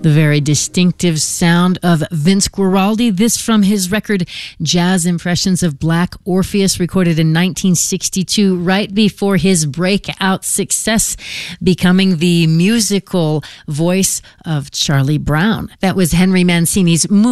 The very distinctive sound of Vince Guaraldi. This from his record Jazz Impressions of Black Orpheus, recorded in 1962, right before his breakout success, becoming the musical voice of Charlie Brown. That was Henry Mancini's